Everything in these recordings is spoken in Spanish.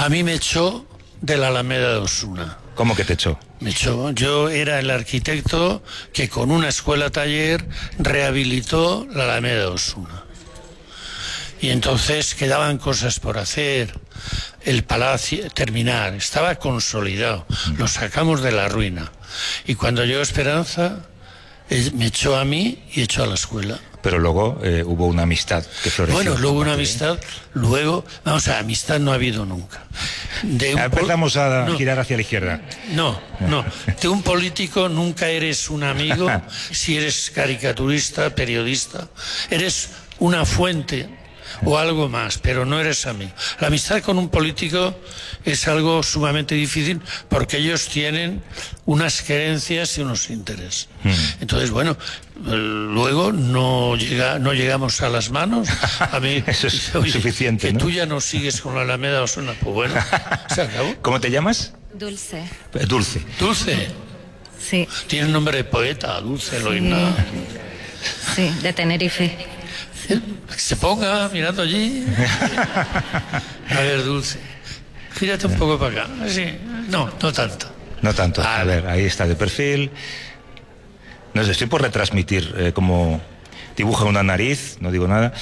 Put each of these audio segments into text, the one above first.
A mí me echó de la Alameda de Osuna. ¿Cómo que te echó? Me echó. Yo era el arquitecto que con una escuela taller rehabilitó la Alameda de Osuna. Y entonces quedaban cosas por hacer. El palacio, terminar, estaba consolidado. Lo sacamos de la ruina. Y cuando llegó Esperanza, me echó a mí y echó a la escuela. Pero luego hubo una amistad que floreció. Bueno, luego una amistad, luego, vamos a amistad no ha habido nunca. Empezamos a girar hacia la izquierda. No. De un político nunca eres un amigo si eres caricaturista, periodista. Eres una fuente o algo más, pero no eres amigo. La amistad con un político es algo sumamente difícil porque ellos tienen unas creencias y unos intereses. Entonces, bueno, luego no llegamos a las manos. A mí eso es suficiente, que ¿no? tú ya no sigues con la Alameda Osuna, pues bueno, se acabó. ¿Cómo te llamas? Dulce. Dulce. Dulce. Sí. Tiene nombre de poeta, Dulce Loina. Sí, de Tenerife. Que se ponga mirando allí. A ver, Dulce, gírate un poco para acá. Sí. No tanto. No tanto. A ver, ahí está de perfil. No sé, estoy por retransmitir como dibuja una nariz, no digo nada.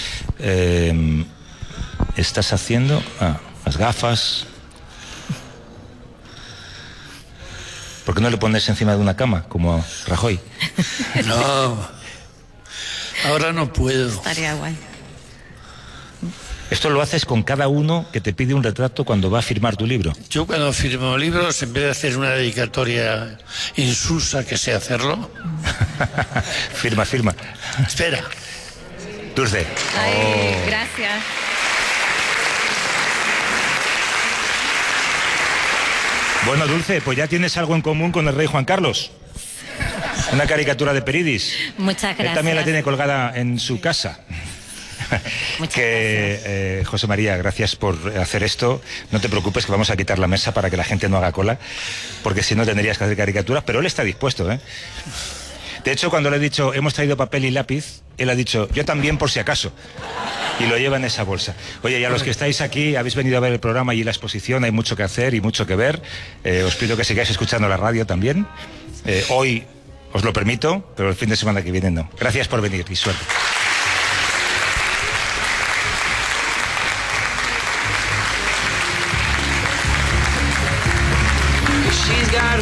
Estás haciendo las gafas. ¿Por qué no le pones encima de una cama como a Rajoy? No. Ahora no puedo. Estaría guay. Esto lo haces con cada uno que te pide un retrato cuando va a firmar tu libro. Yo cuando firmo libros, en vez de hacer una dedicatoria insulsa, que sé hacerlo. Firma. Espera. Dulce. Ay, gracias. Bueno, Dulce, pues ya tienes algo en común con el rey Juan Carlos. Una caricatura de Peridis. Muchas gracias. Él también la tiene colgada en su casa. Muchas gracias. José María, gracias por hacer esto. No te preocupes que vamos a quitar la mesa para que la gente no haga cola, porque si no tendrías que hacer caricaturas, pero él está dispuesto, ¿eh? De hecho, cuando le he dicho, hemos traído papel y lápiz, él ha dicho, yo también por si acaso. Y lo lleva en esa bolsa. Oye, y a los que estáis aquí, habéis venido a ver el programa y la exposición, hay mucho que hacer y mucho que ver. Os pido que sigáis escuchando la radio también. Hoy os lo permito, pero el fin de semana que viene no. Gracias por venir y suerte.